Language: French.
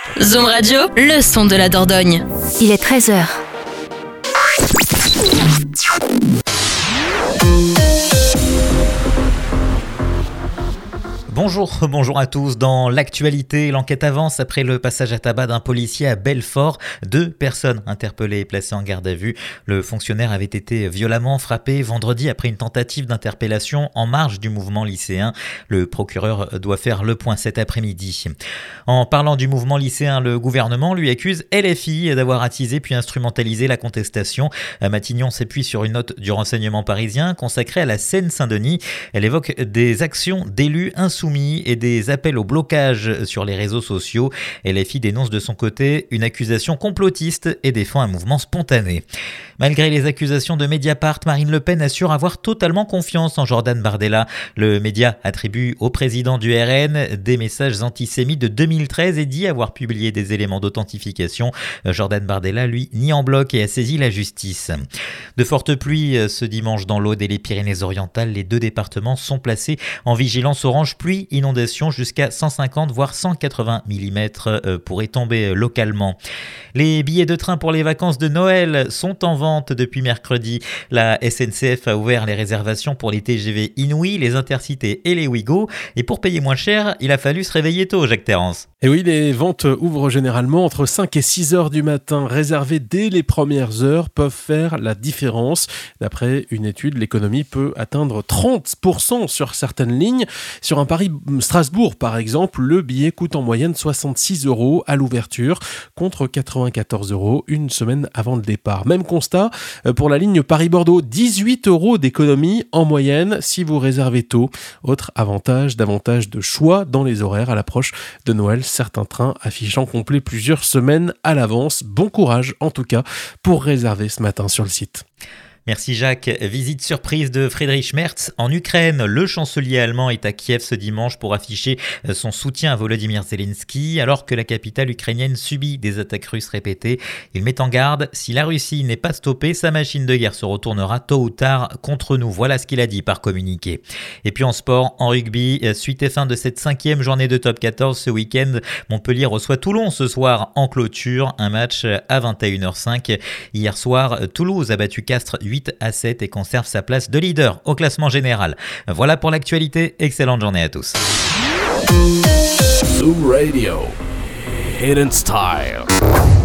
Zoom Radio, le son de la Dordogne. Il est 13h. Bonjour à tous. Dans l'actualité, l'enquête avance après le passage à tabac d'un policier à Belfort. 2 personnes interpellées et placées en garde à vue. Le fonctionnaire avait été violemment frappé vendredi après une tentative d'interpellation en marge du mouvement lycéen. Le procureur doit faire le point cet après-midi. En parlant du mouvement lycéen, le gouvernement lui accuse LFI d'avoir attisé puis instrumentalisé la contestation. Matignon s'appuie sur une note du renseignement parisien consacrée à la Seine-Saint-Denis. Elle évoque des actions d'élus insoumis et des appels au blocage sur les réseaux sociaux. LFI dénonce de son côté une accusation complotiste et défend un mouvement spontané. Malgré les accusations de Mediapart, Marine Le Pen assure avoir totalement confiance en Jordan Bardella. Le média attribue au président du RN des messages antisémites de 2013 et dit avoir publié des éléments d'authentification. Jordan Bardella, lui, nie en bloc et a saisi la justice. De fortes pluies ce dimanche dans l'Aude et les Pyrénées-Orientales. Les 2 départements sont placés en vigilance orange pluie inondation jusqu'à 150 voire 180 mm pourraient tomber localement. Les billets de train pour les vacances de Noël sont en vente depuis mercredi. La SNCF a ouvert les réservations pour les TGV Inouï, les Intercités et les Ouigo. Et pour payer moins cher, il a fallu se réveiller tôt, Jacques Terrance. Et oui, les ventes ouvrent généralement entre 5 et 6 heures du matin. Réservées dès les premières heures peuvent faire la différence. D'après une étude, l'économie peut atteindre 30% sur certaines lignes. Sur un Paris-Strasbourg, par exemple, le billet coûte en moyenne 66 € à l'ouverture, contre 94 € une semaine avant le départ. Même constat pour la ligne Paris-Bordeaux, 18 € d'économie en moyenne si vous réservez tôt. Autre avantage, davantage de choix dans les horaires à l'approche de Noël. Certains trains affichant complet plusieurs semaines à l'avance. Bon courage en tout cas pour réserver ce matin sur le site. Merci Jacques. Visite surprise de Friedrich Merz en Ukraine. Le chancelier allemand est à Kiev ce dimanche pour afficher son soutien à Volodymyr Zelensky alors que la capitale ukrainienne subit des attaques russes répétées. Il met en garde, si la Russie n'est pas stoppée, sa machine de guerre se retournera tôt ou tard contre nous. Voilà ce qu'il a dit par communiqué. Et puis en sport, en rugby, suite et fin de cette 5e journée de top 14 ce week-end, Montpellier reçoit Toulon ce soir en clôture. Un match à 21h05. Hier soir, Toulouse a battu Castres 8-7 et conserve sa place de leader au classement général. Voilà pour l'actualité. Excellente journée à tous. Zoom Radio. Hidden Style.